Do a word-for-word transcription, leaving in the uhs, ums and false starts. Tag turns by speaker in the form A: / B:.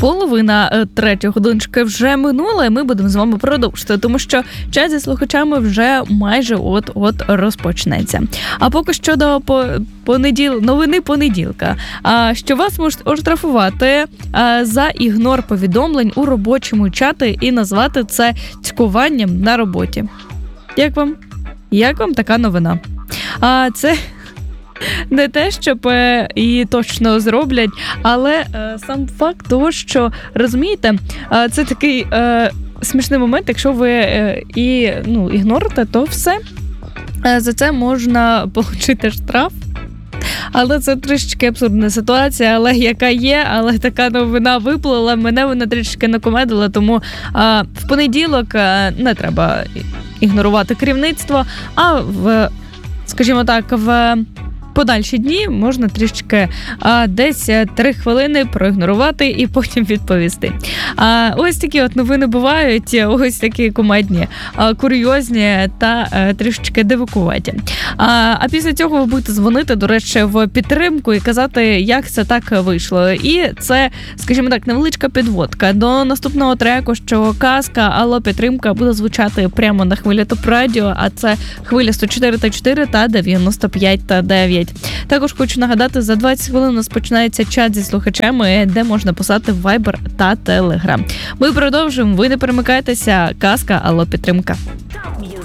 A: Половина е, третього годинчика вже минула, і ми будемо з вами продовжити, тому що чат зі слухачами вже майже от-от розпочнеться. А поки що до по- понеділ... новини понеділка, а, що вас можуть оштрафувати а, за ігнор повідомлень у робочому чаті і назвати це цькуванням на роботі. Як вам? Як вам така новина? А, це... Не те, щоб е, і точно зроблять, але е, сам факт того, що, розумієте, е, це такий е, смішний момент, якщо ви е, і, ну, ігнорите, то все. Е, за це можна отримати штраф. Але це трішечки абсурдна ситуація, але яка є, але така новина виплила, мене вона трішечки накомедила, тому е, в понеділок е, не треба ігнорувати керівництво, а в, скажімо так, в подальші дні можна трішки а, десь три хвилини проігнорувати і потім відповісти. А, ось такі от новини бувають, ось такі кумедні, а, курйозні та а, трішечки дивакуваті. А, а після цього ви будете дзвонити, до речі, в підтримку і казати, як це так вийшло. І це, скажімо так, невеличка підводка до наступного треку, що казка «Алло, підтримка» буде звучати прямо на хвилі Топ Радіо, а це хвиля сто чотири та чотири та дев'яносто п'ять та дев'ять. Також хочу нагадати, за двадцять хвилин у нас починається чат зі слухачами, де можна писати в Viber та Telegram. Ми продовжуємо, ви не перемикайтеся. Казка «Алло, підтримка».